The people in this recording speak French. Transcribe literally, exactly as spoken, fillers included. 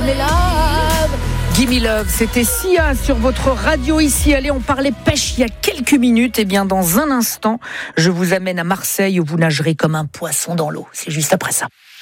me love. Gimme Love, c'était Sia sur votre radio ici. Allez, on parlait pêche il y a quelques minutes. Et bien, dans un instant, je vous amène à Marseille où vous nagerez comme un poisson dans l'eau. C'est juste après ça.